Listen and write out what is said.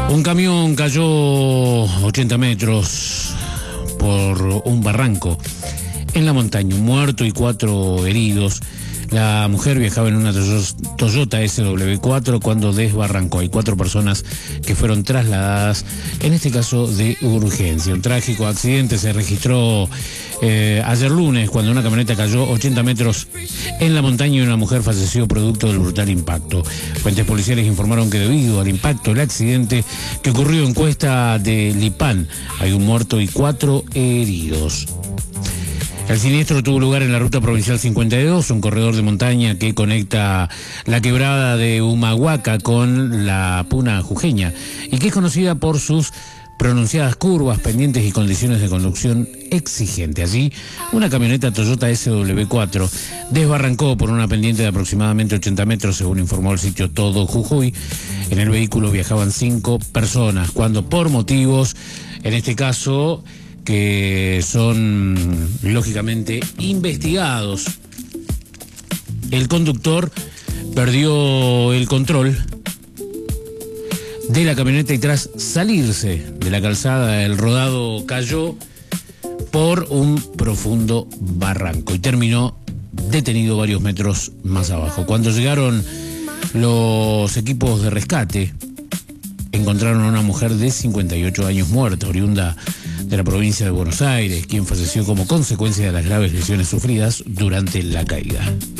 Un camión cayó 80 metros por un barranco en la montaña, un muerto y 4 heridos. La mujer viajaba en una Toyota SW4 cuando desbarrancó. Hay 4 personas que fueron trasladadas, en este caso de urgencia. Un trágico accidente se registró ayer lunes cuando una camioneta cayó 80 metros en la montaña y una mujer falleció producto del brutal impacto. Fuentes policiales informaron que debido al impacto del accidente que ocurrió en Cuesta de Lipán, hay un muerto y 4 heridos. El siniestro tuvo lugar en la ruta provincial 52, un corredor de montaña que conecta la quebrada de Humahuaca con la Puna Jujeña y que es conocida por sus pronunciadas curvas, pendientes y condiciones de conducción exigentes. Allí, una camioneta Toyota SW4 desbarrancó por una pendiente de aproximadamente 80 metros, según informó el sitio Todo Jujuy. En el vehículo viajaban 5 personas, cuando por motivos, en este caso, que son lógicamente investigados, el conductor perdió el control de la camioneta y tras salirse de la calzada El Rodado cayó por un profundo barranco y terminó detenido varios metros más abajo. Cuando llegaron los equipos de rescate, encontraron a una mujer de 58 años muerta, oriunda de la provincia de Buenos Aires, quien falleció como consecuencia de las graves lesiones sufridas durante la caída.